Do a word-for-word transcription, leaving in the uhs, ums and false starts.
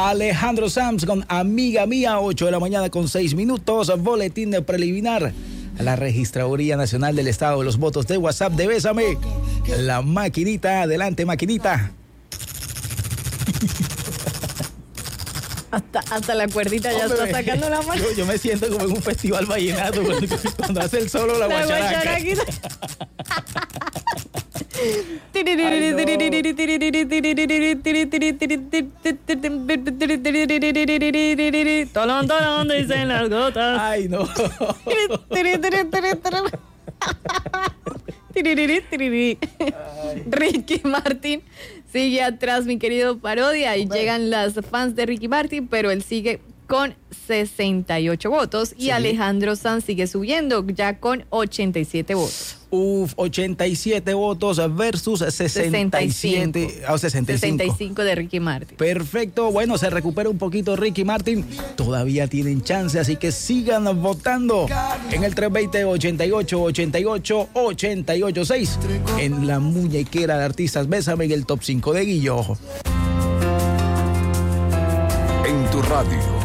Alejandro Sanz con Amiga Mía, ocho de la mañana con seis minutos. Boletín de preliminar a la Registraduría Nacional del Estado de los Votos de WhatsApp de Bésame. La maquinita, adelante maquinita. Hasta, hasta la cuerdita ya Hombre, está sacando la mano. Yo, yo me siento como en un festival vallenato cuando, cuando hace el solo la, La guacharaca. Tolón, tolón, dicen las gotas. Ay, no. Ricky Martin sigue atrás, mi querido Parodia, y llegan las fans de Ricky Martin, pero él sigue con sesenta y ocho votos y sí. Alejandro Sanz sigue subiendo ya con ochenta y siete votos. Uf, ochenta y siete votos versus sesenta y siete, oh, sesenta y cinco. sesenta y cinco de Ricky Martin. Perfecto, bueno, se recupera un poquito Ricky Martin, todavía tienen chance, así que sigan votando en el tres dos cero, ochenta y ocho, ochenta y ocho, ochenta y ocho seis en la muñequera de artistas Bésame en el top cinco de Guillo. En tu radio